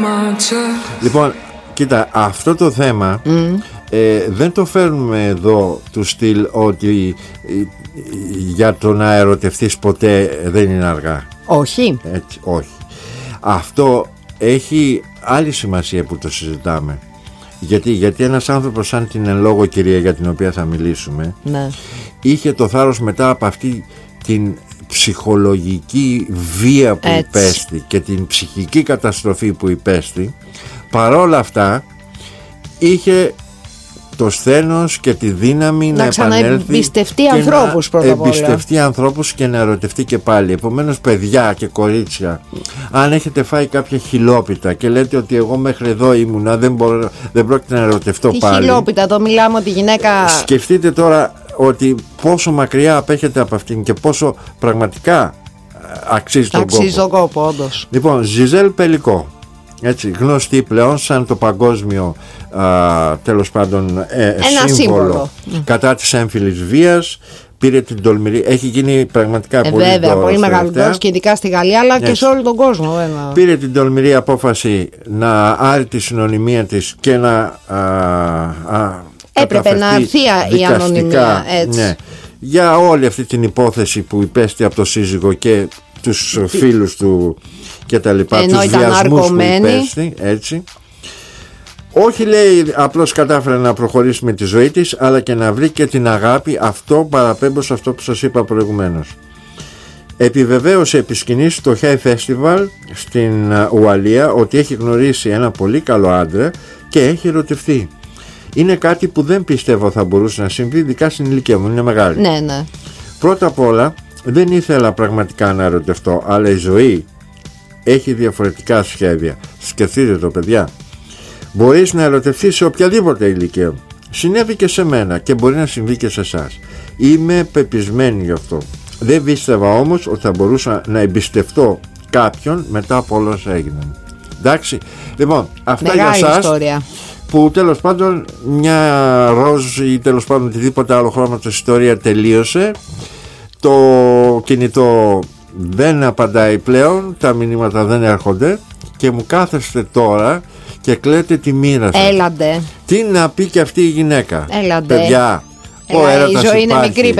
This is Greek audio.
Λοιπόν, κοίτα, αυτό το θέμα δεν το φέρνουμε εδώ του στυλ ότι για το να ερωτευτείς ποτέ δεν είναι αργά. Όχι. Έτσι, όχι. Αυτό έχει άλλη σημασία που το συζητάμε. Γιατί ένας άνθρωπος σαν την εν λόγω κυρία για την οποία θα μιλήσουμε, ναι, είχε το θάρρος μετά από αυτή την ψυχολογική βία που υπέστη και την ψυχική καταστροφή που υπέστη, παρόλα αυτά είχε το σθένος και τη δύναμη να ξαναεμπιστευτεί ανθρώπους πρώτα απ' όλα. Εμπιστευτεί ανθρώπους και να ερωτευτεί και πάλι. Επομένως, παιδιά και κορίτσια, αν έχετε φάει κάποια χιλόπιτα και λέτε ότι εγώ μέχρι εδώ ήμουνα, δεν πρόκειται να ερωτευτώ πάλι. Τι χιλόπιτα, το μιλάμε ότι η γυναίκα. Σκεφτείτε τώρα ότι πόσο μακριά απέχετε από αυτήν και πόσο πραγματικά αξίζει τον κόπο, όντως. Λοιπόν, Ζιζέλ Πελικό, έτσι, γνωστή πλέον σαν το παγκόσμιο τέλος πάντων σύμβολο κατά της έμφυλης βίας, πήρε την τολμηρή, έχει γίνει πραγματικά πολύ βέβαια, πολύ μεγάλο και ειδικά στη Γαλλία, αλλά και σε όλο τον κόσμο, βέβαια. Πήρε την τολμηρή απόφαση να άρει τη συνωνυμία της και να έπρεπε να έρθει η ανωνυμία, έτσι. Ναι, για όλη αυτή την υπόθεση που υπέστη από το σύζυγο και τους φίλους του και τα λοιπά, τους βιασμούς που υπέστη, έτσι. Όχι, λέει, απλώς κατάφερε να προχωρήσει με τη ζωή της, αλλά και να βρει και την αγάπη. Αυτό παραπέμπω σε αυτό που σας είπα προηγουμένως. Επιβεβαίωσε επί σκηνής στο Hay Festival στην Ουαλία ότι έχει γνωρίσει ένα πολύ καλό άντρα και έχει ερωτευτεί. Είναι κάτι που δεν πιστεύω θα μπορούσε να συμβεί, ειδικά στην ηλικία μου, είναι μεγάλη. Ναι, ναι. Πρώτα απ' όλα, δεν ήθελα πραγματικά να ερωτευτώ, αλλά η ζωή έχει διαφορετικά σχέδια. Σκεφτείτε το, παιδιά. Μπορείς να ερωτευτείς σε οποιαδήποτε ηλικία. Συνέβη και σε μένα και μπορεί να συμβεί και σε εσάς. Είμαι πεπισμένη γι' αυτό. Δεν πίστευα όμως ότι θα μπορούσα να εμπιστευτώ κάποιον μετά από όλα όσα έγιναν. Εντάξει. Λοιπόν, αυτά μεγάλη για εσάς ιστορία. Που τέλος πάντων μια ροζ ή τέλος πάντων οτιδήποτε άλλο χρώματο ιστορία τελείωσε. Το κινητό δεν απαντάει πλέον, τα μηνύματα δεν έρχονται και μου κάθεστε τώρα και κλαίτε τη μοίρα σας. Έλαντε. Τι να πει και αυτή η γυναίκα. Έλαντε. Παιδιά, η ζωή είναι μικρή,